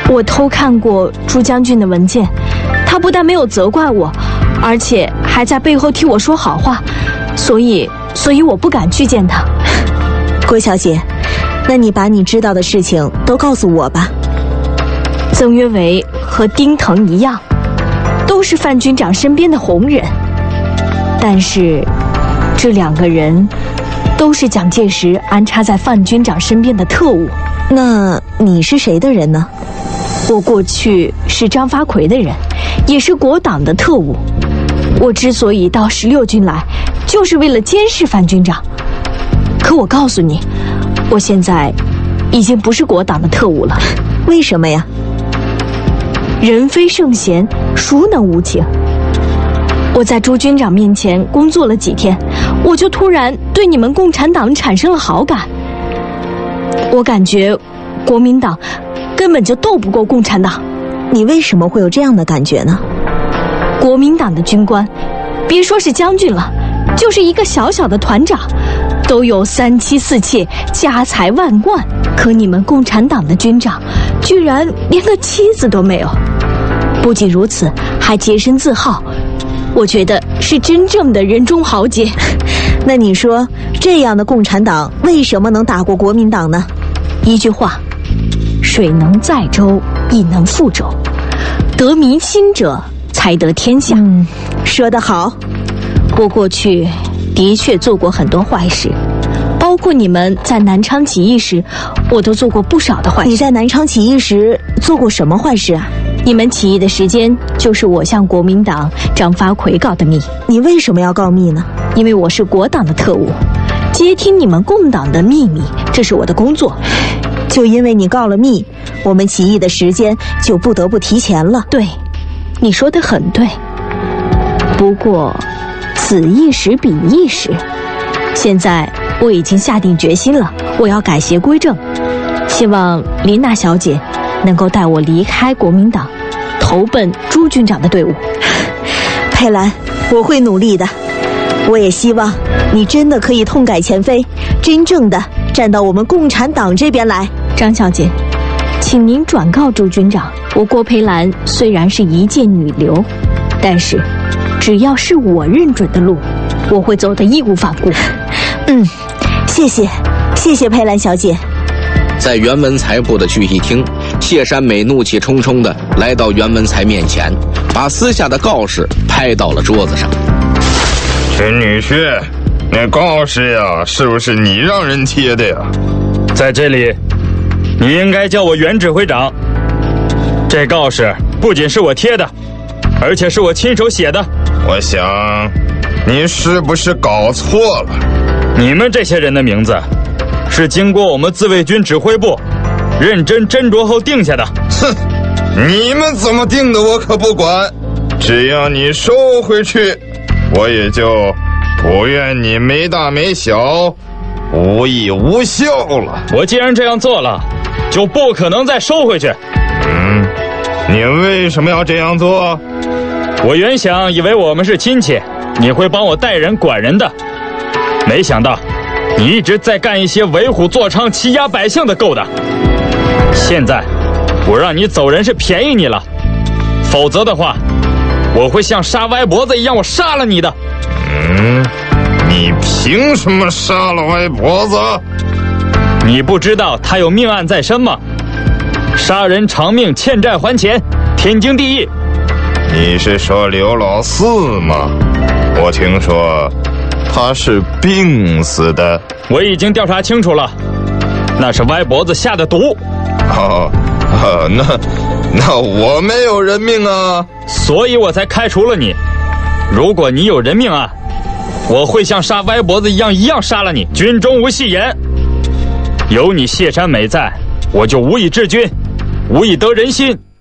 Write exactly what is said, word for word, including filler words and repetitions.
我偷看过朱将军的文件，他不但没有责怪我，而且还在背后替我说好话，所以，所以我不敢去见他。 郭小姐，那你把你知道的事情都告诉我吧。 曾约为和丁腾一样，都是范军长身边的红人，但是这两个人都是蒋介石安插在范军长身边的特务。 那你是谁的人呢？ 我过去是张发奎的人，也是国党的特务。我之所以到十六军来，就是为了监视范军长。可我告诉你，我现在已经不是国党的特务了。 为什么呀？ 人非圣贤，孰能无情？我在朱军长面前工作了几天，我就突然对你们共产党产生了好感。我感觉国民党根本就斗不过共产党。 你为什么会有这样的感觉呢？ 国民党的军官，别说是将军了，就是一个小小的团长，都有三妻四妾，家财万贯。可你们共产党的军长，居然连个妻子都没有。不仅如此，还洁身自好，我觉得是真正的人中豪杰。 那你说，这样的共产党为什么能打过国民党呢？ 一句话，水能载舟，亦能覆舟，得民心者才得天下。 嗯，说得好。 我过去的确做过很多坏事，包括你们在南昌起义时，我都做过不少的坏事。 你在南昌起义时做过什么坏事啊？ 你们起义的时间，就是我向国民党张发奎告的密。 你为什么要告密呢？ 因为我是国党的特务，接听你们共党的秘密，这是我的工作。 就因为你告了密，我们起义的时间就不得不提前了。 对，你说得很对。不过，此一时彼一时，现在我已经下定决心了，我要改邪归正。希望林娜小姐能够带我离开国民党，投奔朱军长的队伍。 佩兰，我会努力的。我也希望你真的可以痛改前非，真正的站到我们共产党这边来。 张小姐，请您转告朱军长，我郭培兰虽然是一介女流，但是只要是我认准的路，我会走得义无反顾。 嗯，谢谢，谢谢佩兰小姐。 在袁文才部的聚义厅，谢山美怒气冲冲地来到袁文才面前，把撕下的告示拍到了桌子上。 陈女婿，那告示呀，是不是你让人贴的呀？ 在这里，你应该叫我袁指挥长。这告示不仅是我贴的，而且是我亲手写的。 我想，你是不是搞错了？ 你们这些人的名字，是经过我们自卫军指挥部认真斟酌后定下的。 哼，你们怎么定的我可不管，只要你收回去，我也就不怨你没大没小，无益无效了。 我既然这样做了，就不可能再收回去。 嗯，你为什么要这样做？ 我原想以为我们是亲戚，你会帮我带人管人的，没想到你一直在干一些为虎作伥、欺压百姓的勾当。现在我让你走人是便宜你了，否则的话，我会像杀歪脖子一样，我杀了你的。 嗯，你凭什么杀了歪脖子？ 你不知道他有命案在身吗？杀人偿命，欠债还钱，天经地义。 你是说刘老四吗？我听说他是病死的。 我已经调查清楚了，那是歪脖子下的毒。 哦，哦那那我没有人命啊， 所以我才开除了你。如果你有人命案，我会像杀歪脖子一样一样杀了你。军中无戏言，有你谢山美在，我就无以治军，无以得人心。